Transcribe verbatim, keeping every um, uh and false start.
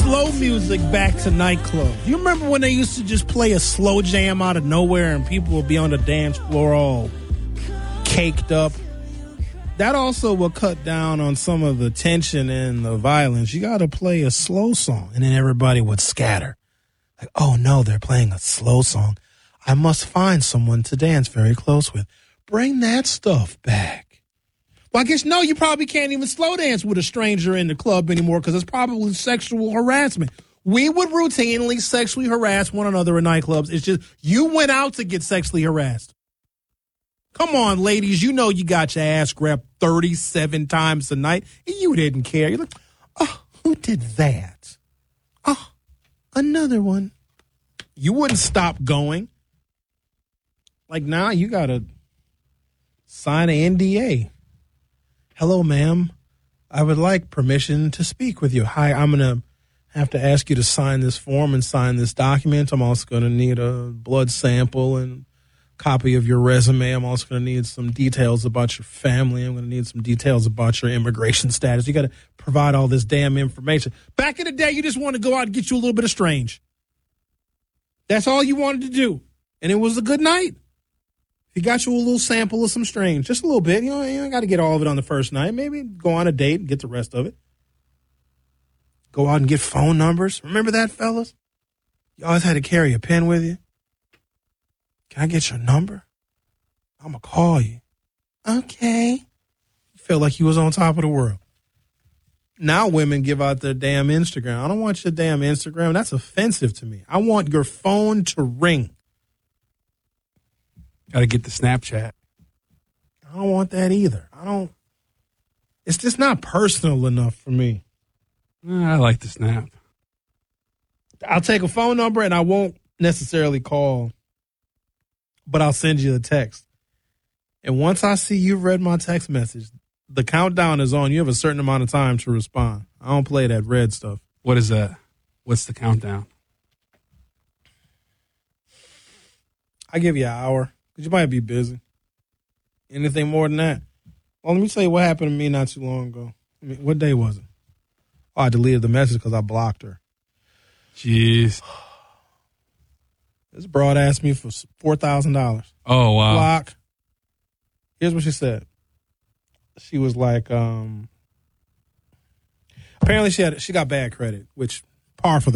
slow music back to nightclubs. You remember when they used to just play a slow jam out of nowhere and people would be on the dance floor all caked up? That also will cut down on some of the tension and the violence. You got to play a slow song, and then everybody would scatter. Like, oh, no, they're playing a slow song. I must find someone to dance very close with. Bring that stuff back. Well, I guess, no, you probably can't even slow dance with a stranger in the club anymore because it's probably sexual harassment. We would routinely sexually harass one another in nightclubs. It's just you went out to get sexually harassed. Come on, ladies, you know you got your ass grabbed thirty-seven times a night, and you didn't care. You're like, oh, who did that? Oh, another one. You wouldn't stop going. Like, now you got to sign an N D A. Hello, ma'am. I would like permission to speak with you. Hi, I'm going to have to ask you to sign this form and sign this document. I'm also going to need a blood sample and copy of your resume. I'm also going to need some details about your family. I'm going to need some details about your immigration status. You got to provide all this damn information. Back in the day, you just wanted to go out and get you a little bit of strange. That's all you wanted to do. And it was a good night. He got you a little sample of some strange, just a little bit. You know, you ain't got to get all of it on the first night. Maybe go on a date and get the rest of it. Go out and get phone numbers. Remember that, fellas? You always had to carry a pen with you. Can I get your number? I'm going to call you. Okay. Felt like you was on top of the world. Now women give out their damn Instagram. I don't want your damn Instagram. That's offensive to me. I want your phone to ring. Got to get the Snapchat. I don't want that either. I don't. It's just not personal enough for me. I like the Snap. I'll take a phone number and I won't necessarily call, but I'll send you a text. And once I see you've read my text message, the countdown is on. You have a certain amount of time to respond. I don't play that red stuff. What is that? What's the countdown? I give you an hour. Because you might be busy. Anything more than that? Well, let me tell you what happened to me not too long ago. I mean, what day was it? Oh, I deleted the message because I blocked her. Jeez. This broad asked me for four thousand dollars. Oh, wow. Block. Here's what she said. She was like, um, apparently she had she got bad credit, which par for the